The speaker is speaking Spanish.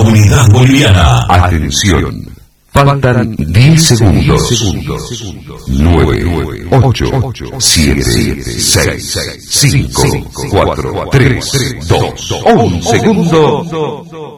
Comunidad Boliviana. Atención. Faltan 10 segundos. 9, 8, 7, 6, 5, 4, 3, 2, 1 segundo.